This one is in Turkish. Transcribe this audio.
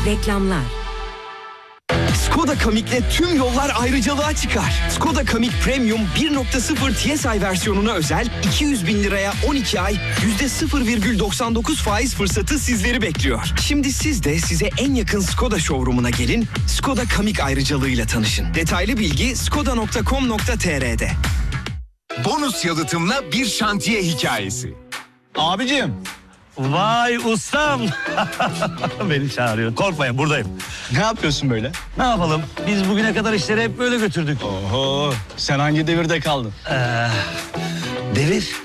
Reklamlar. Skoda Kamik'le tüm yollar ayrıcalığa çıkar. Skoda Kamik Premium 1.0 TSI versiyonuna özel 200 bin liraya 12 ay %0,99 faiz fırsatı sizleri bekliyor. Şimdi siz de size en yakın Skoda showroom'una gelin, Skoda Kamik ayrıcalığıyla tanışın. Detaylı bilgi skoda.com.tr'de. Bonus yalıtımla bir şantiye hikayesi. Abicim. Vay ustam. Beni çağırıyor. Korkmayın, buradayım. Ne yapıyorsun böyle? Ne yapalım? Biz bugüne kadar işleri hep böyle götürdük. Oho, sen hangi devirde kaldın? Devir.